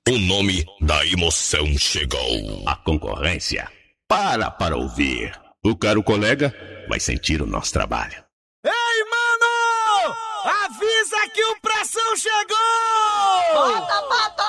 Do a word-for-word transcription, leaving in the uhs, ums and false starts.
O nome da emoção chegou. A concorrência para para ouvir. O caro colega vai sentir o nosso trabalho. Ei, mano! Avisa que o Pressão chegou! Bota, bota!